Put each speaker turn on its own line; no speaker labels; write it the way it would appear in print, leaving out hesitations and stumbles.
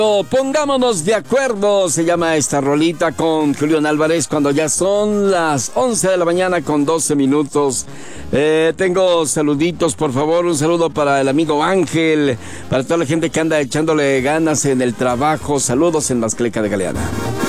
Pongámonos de acuerdo, se llama esta rolita con Julián Álvarez cuando ya son las 11 de la mañana con 12 minutos. Tengo saluditos, por favor, un saludo para el amigo Ángel, para toda la gente que anda echándole ganas en el trabajo. Saludos en Mascleca de Galeana.